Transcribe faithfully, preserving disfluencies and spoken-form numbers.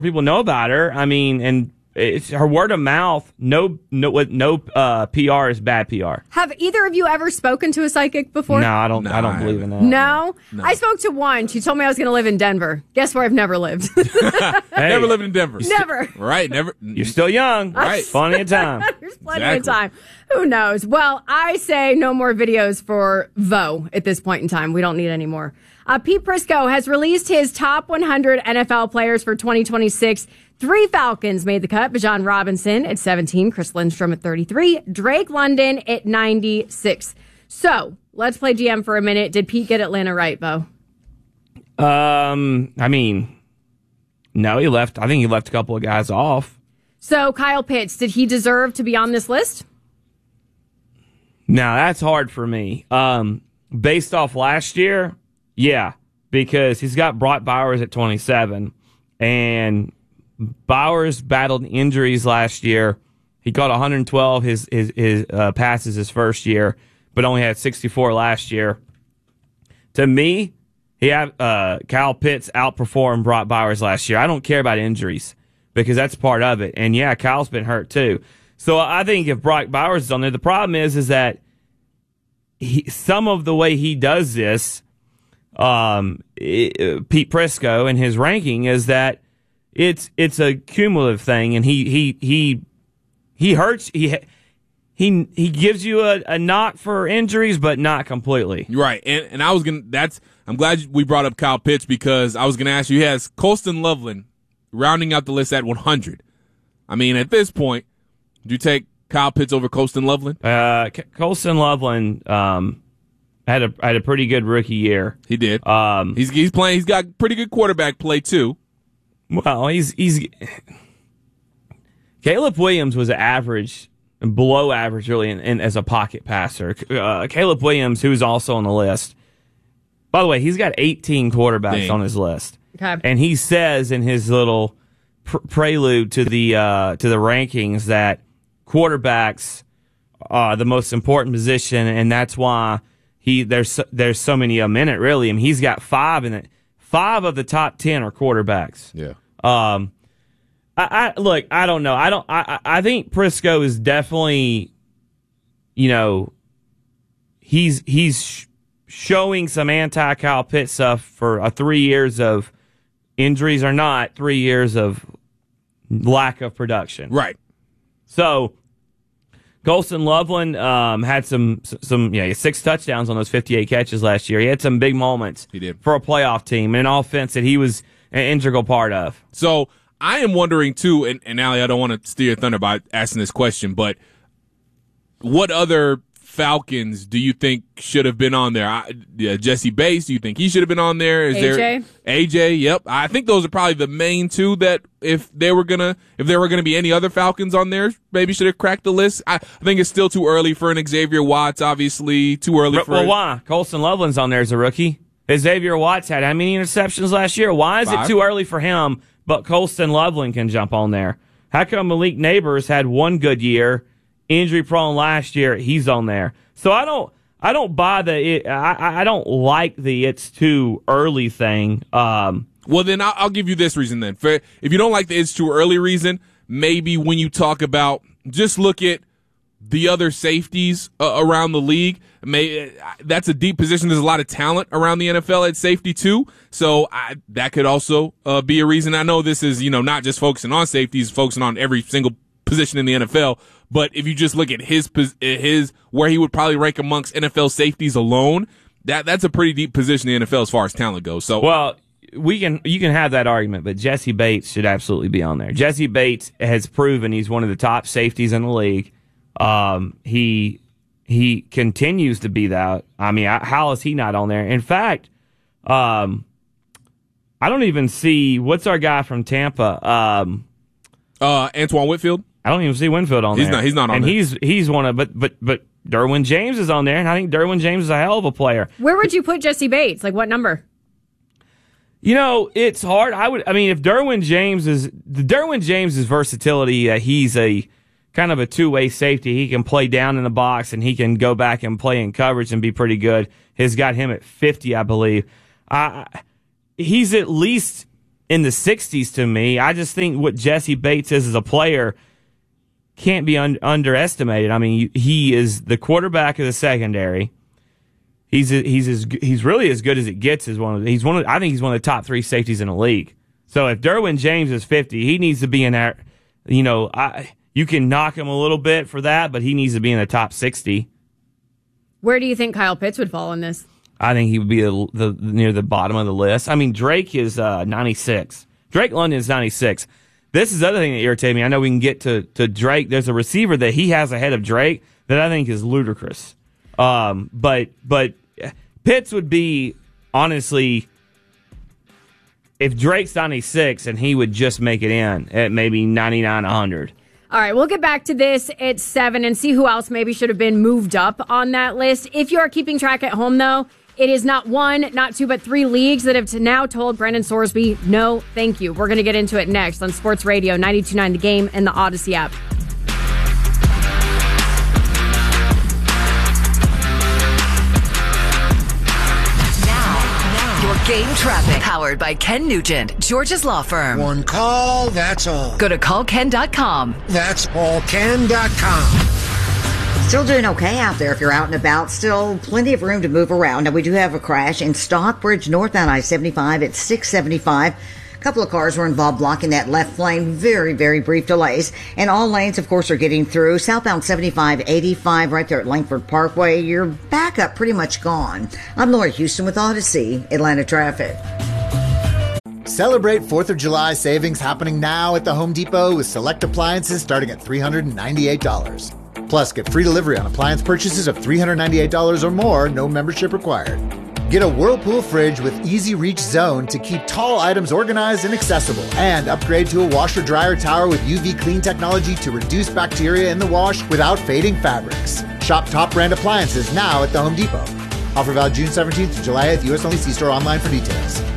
people know about her. I mean, and it's her word of mouth. No, no, no uh, P R is bad P R. Have either of you ever spoken to a psychic before? No, I don't. No, I don't I believe in that. No? No. I spoke to one. She told me I was going to live in Denver. Guess where I've never lived? Hey, Never lived in Denver. Never. Right, never. You're still young, Right. Plenty of time. There's plenty Exactly. of time. Who knows? Well, I say no more videos for Vo at this point in time. We don't need any more. Uh, Pete Prisco has released his top one hundred N F L players for twenty twenty-six. Three Falcons made the cut. Bijan Robinson at seventeen, Chris Lindstrom at thirty-three, Drake London at ninety-six. So let's play G M for a minute. Did Pete get Atlanta right, Bo? Um, I mean, no, he left. I think he left a couple of guys off. So Kyle Pitts, did he deserve to be on this list? Now that's hard for me. Um, based off last year, yeah, because he's got Brock Bowers at twenty-seven, and Bowers battled injuries last year. He caught one hundred twelve his his, his uh, passes his first year, but only had sixty-four last year. To me, he had uh, Kyle Pitts outperformed Brock Bowers last year. I don't care about injuries because that's part of it. And yeah, Kyle's been hurt too. So I think if Brock Bowers is on there, the problem is is that he, some of the way he does this, um, it, Pete Prisco and his ranking is that it's it's a cumulative thing, and he he he he hurts he he he gives you a, a knock for injuries, but not completely. Right, and and I was gonna. That's. I'm glad we brought up Kyle Pitts because I was gonna ask you. He has Colston Loveland rounding out the list at one hundred. I mean, at this point, do you take Kyle Pitts over Colston Loveland? Uh, Colston Loveland um had a had a pretty good rookie year. He did. Um, he's he's playing. He's got pretty good quarterback play too. Well, he's he's Caleb Williams was average, below average, really, in, in, as a pocket passer. Uh, Caleb Williams, who's also on the list. By the way, he's got eighteen quarterbacks Dang. on his list, Okay. and he says in his little pr- prelude to the uh, to the rankings that quarterbacks are the most important position, and that's why he there's so, there's so many of them in it. Really, I mean, he's got five in it. Five of the top ten are quarterbacks. Yeah. Um, I, I look. I don't know. I don't. I. I think Prisco is definitely, you know, he's he's sh- showing some anti Kyle Pitts stuff for a three years of injuries or not, three years of lack of production. Right. So, Colston Loveland um, had some some yeah six touchdowns on those fifty-eight catches last year. He had some big moments. He did. For a playoff team, an offense that he was an integral part of. So I am wondering too, and, and Allie, I don't want to steal your thunder by asking this question, but what other Falcons do you think should have been on there? I, yeah, Jesse Bates, do you think he should have been on there? Is A J? there A J? Yep. I think those are probably the main two that if they were gonna if there were gonna be any other Falcons on there, maybe should have cracked the list. I, I think it's still too early for an Xavier Watts, obviously too early But, for well, why? Colston Loveland's on there as a rookie. Xavier Watts had how many interceptions last year? Why is Five. it too early for him, but Colston Loveland can jump on there? How come Malik Neighbors had one good year, injury prone last year? He's on there. So I don't, I don't buy the, it, I, I don't like the it's too early thing. Um, Well, then I'll, I'll give you this reason then. For, if you don't like the it's too early reason, maybe when you talk about, just look at the other safeties uh, around the league. May, that's a deep position. There's a lot of talent around the N F L at safety too. So I, that could also uh, be a reason. I know this is, you know, not just focusing on safeties, focusing on every single position in the N F L. But if you just look at his, his, where he would probably rank amongst N F L safeties alone, that, that's a pretty deep position in the N F L as far as talent goes. So, well, we can, you can have that argument, but Jesse Bates should absolutely be on there. Jesse Bates has proven he's one of the top safeties in the league. Um, he, he continues to be that. I mean, how is he not on there? In fact, um, I don't even see, what's our guy from Tampa? Um, uh, Antoine Whitfield. I don't even see Winfield on he's there. Not, he's not on and there. And he's, he's one of, but, but, but Derwin James is on there, and I think Derwin James is a hell of a player. Where would you put Jesse Bates? Like what number? You know, it's hard. I would, I mean, if Derwin James is, the Derwin James' versatility, uh, he's a kind of a two-way safety. He can play down in the box, and he can go back and play in coverage and be pretty good. Has got him at fifty, I believe. Uh, he's at least in the sixties to me. I just think what Jesse Bates is as a player can't be un- underestimated. I mean, he is the quarterback of the secondary. He's he's as he's really as good as it gets. As one of he's one of, I think he's one of the top three safeties in the league. So if Derwin James is fifty, he needs to be in that. You know, I you can knock him a little bit for that, but he needs to be in the top sixty. Where do you think Kyle Pitts would fall in this? I think he would be the, the near the bottom of the list. I mean, Drake is uh, ninety-six. Drake London is ninety-six. This is the other thing that irritated me. I know we can get to, to Drake. There's a receiver that he has ahead of Drake that I think is ludicrous. Um, but but Pitts would be, honestly, if Drake's ninety-six and he would just make it in at maybe ninety-nine, one hundred. All right, we'll get back to this at seven and see who else maybe should have been moved up on that list. If you are keeping track at home, though, it is not one, not two, but three leagues that have now told Brendan Sorsby, no, thank you. We're going to get into it next on Sports Radio ninety-two point nine The Game and the Odyssey app. Game traffic powered by Ken Nugent, Georgia's law firm. One call, that's all. Go to call ken dot com. That's all ken dot com. Still doing okay out there if you're out and about. Still plenty of room to move around. Now, we do have a crash in Stockbridge, north on I seventy-five at six seventy-five. A couple of cars were involved blocking that left lane. Very, very brief delays. And all lanes, of course, are getting through. Southbound seventy-five eighty-five right there at Langford Parkway. You're back up pretty much gone. I'm Laura Houston with Odyssey, Atlanta Traffic. Celebrate fourth of July savings happening now at the Home Depot with select appliances starting at three hundred ninety-eight dollars. Plus, get free delivery on appliance purchases of three hundred ninety-eight dollars or more, no membership required. Get a Whirlpool fridge with Easy Reach Zone to keep tall items organized and accessible. And upgrade to a washer-dryer tower with U V clean technology to reduce bacteria in the wash without fading fabrics. Shop top brand appliances now at the Home Depot. Offer valid June seventeenth to July eighth. U S only. See store online for details.